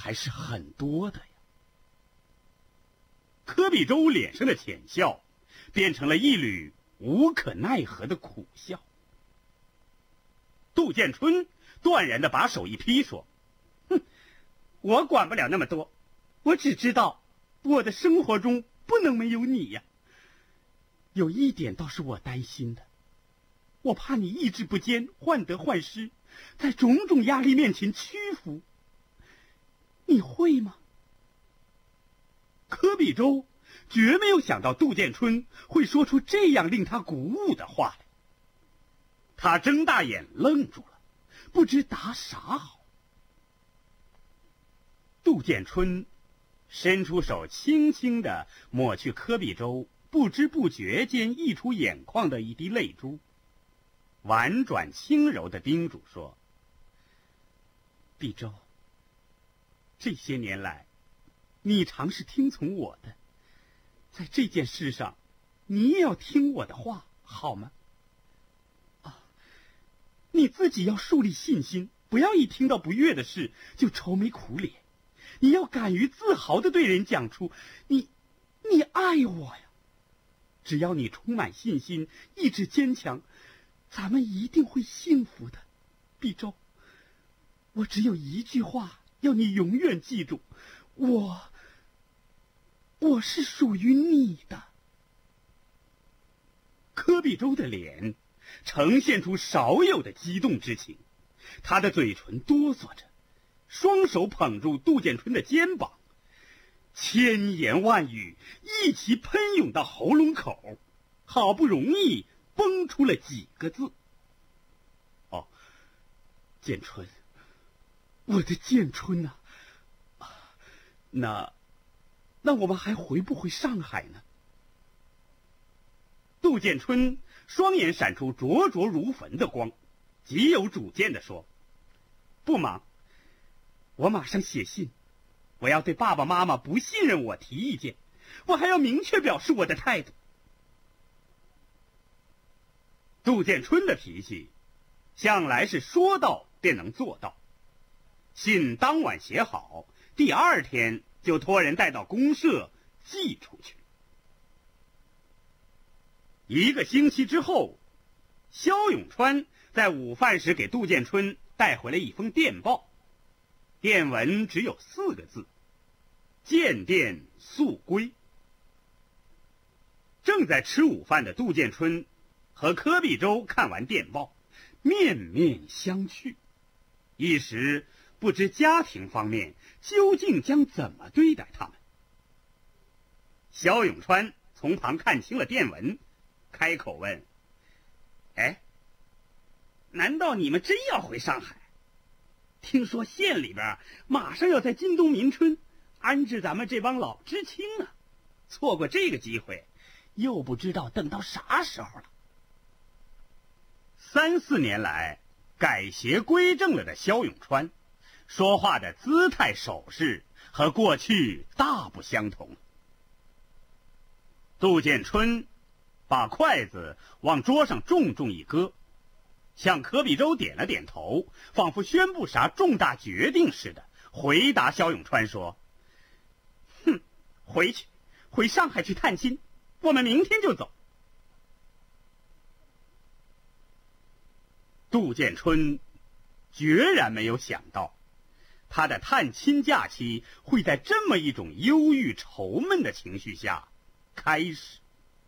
还是很多的呀。柯比洲脸上的浅笑变成了一缕无可奈何的苦笑。杜建春断然地把手一劈说：“哼，我管不了那么多，我只知道我的生活中不能没有你呀。有一点倒是我担心的，我怕你意志不坚，患得患失，在种种压力面前屈服。你会吗？”柯比洲绝没有想到杜建春会说出这样令他鼓舞的话来，他睁大眼愣住了，不知答啥好。杜建春伸出手，轻轻地抹去柯比洲不知不觉间溢出眼眶的一滴泪珠，婉转轻柔地叮嘱说：“比洲，这些年来，你常是听从我的，在这件事上，你也要听我的话，好吗？啊，你自己要树立信心，不要一听到不悦的事就愁眉苦脸，你要敢于自豪地对人讲出你爱我呀。只要你充满信心，意志坚强，咱们一定会幸福的。比洲，我只有一句话要你永远记住，我是属于你的。”柯比洲的脸呈现出少有的激动之情，他的嘴唇哆嗦着，双手捧住杜建春的肩膀，千言万语一齐喷涌到喉咙口，好不容易蹦出了几个字：“哦，建春，我的建春呐，那我们还回不回上海呢？”杜建春双眼闪出灼灼如焚的光，极有主见地说：“不忙，我马上写信，我要对爸爸妈妈不信任我提意见，我还要明确表示我的态度。”杜建春的脾气向来是说到便能做到，信当晚写好，第二天就托人带到公社寄出去。1个星期之后，萧永川在午饭时给杜建春带回了一封电报，电文只有4个字：“见电速归。”正在吃午饭的杜建春和柯比洲看完电报，面面相觑，一时不知家庭方面究竟将怎么对待他们。萧永川从旁看清了电文，开口问：“哎，难道你们真要回上海？听说县里边马上要在金东民村安置咱们这帮老知青呢，错过这个机会，又不知道等到啥时候了。”3、4年来改邪归正了的萧永川，说话的姿态手势和过去大不相同。杜建春把筷子往桌上重重一搁，向柯比洲点了点头，仿佛宣布啥重大决定似的，回答萧永川说：“哼，回上海去探亲，我们明天就走。”杜建春决然没有想到，他的探亲假期会在这么一种忧郁愁闷的情绪下开始。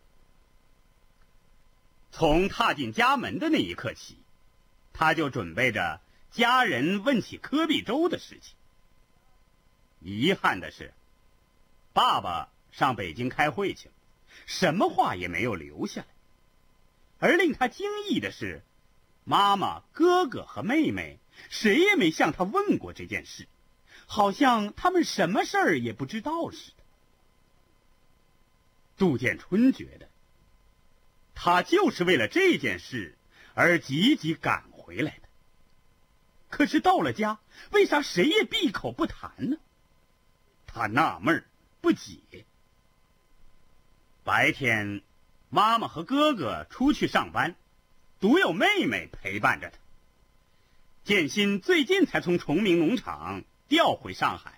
从踏进家门的那一刻起，他就准备着家人问起柯比洲的事情。遗憾的是，爸爸上北京开会去了，什么话也没有留下来。而令他惊异的是，妈妈、哥哥和妹妹谁也没向他问过这件事，好像他们什么事儿也不知道似的。杜建春觉得，他就是为了这件事而急急赶回来的。可是到了家，为啥谁也闭口不谈呢？他纳闷不解。白天，妈妈和哥哥出去上班，独有妹妹陪伴着他。建新最近才从崇明农场调回上海，